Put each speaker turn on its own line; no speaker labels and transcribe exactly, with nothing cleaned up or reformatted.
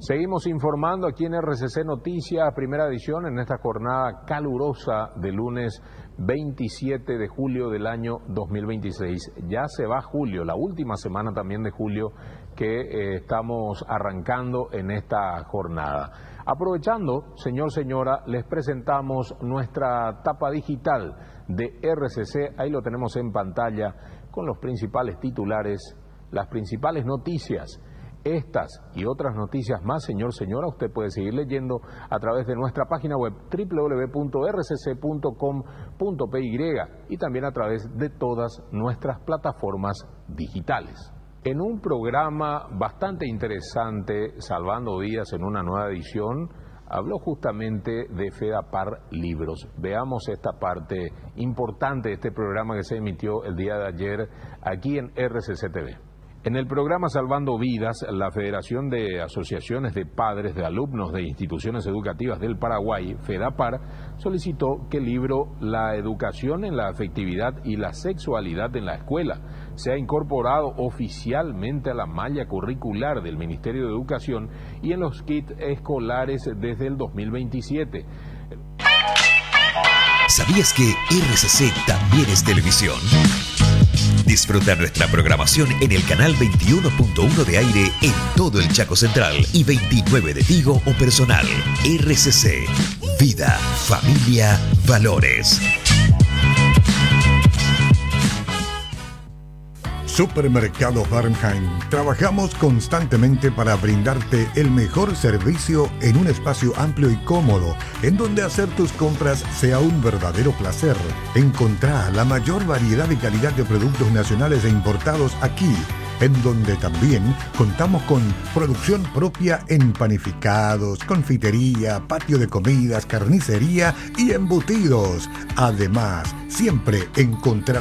Seguimos informando aquí en R C C Noticias, primera edición, en esta jornada calurosa de lunes veintisiete de julio del año dos mil veintiséis. Ya se va julio, la última semana también de julio que eh, estamos arrancando en esta jornada. Aprovechando, señor, señora, les presentamos nuestra tapa digital de R C C. Ahí lo tenemos en pantalla con los principales titulares, las principales noticias. Estas y otras noticias más, señor, señora, usted puede seguir leyendo a través de nuestra página web doble u doble u doble u punto r c c punto com punto p y y también a través de todas nuestras plataformas digitales. En un programa bastante interesante, Salvando Vidas en una nueva edición, habló justamente de Fedapar Libros. Veamos esta parte importante de este programa que se emitió el día de ayer aquí en R C C T V. En el programa Salvando Vidas, la Federación de Asociaciones de Padres de Alumnos de Instituciones Educativas del Paraguay, Fedapar, solicitó que el libro La Educación en la Afectividad y la Sexualidad en la Escuela sea incorporado oficialmente a la malla curricular del Ministerio de Educación y en los kits escolares desde el dos mil veintisiete.
¿Sabías que R C C también es televisión? Disfruta nuestra programación en el canal veintiuno punto uno de aire en todo el Chaco Central y veintinueve de Tigo o Personal. R C C, vida, familia, valores.
Supermercado Bernheim. Trabajamos constantemente para brindarte el mejor servicio en un espacio amplio y cómodo, en donde hacer tus compras sea un verdadero placer. Encontrá la mayor variedad y calidad de productos nacionales e importados aquí, en donde también contamos con producción propia en panificados, confitería, patio de comidas, carnicería y embutidos. Además, siempre encontrarás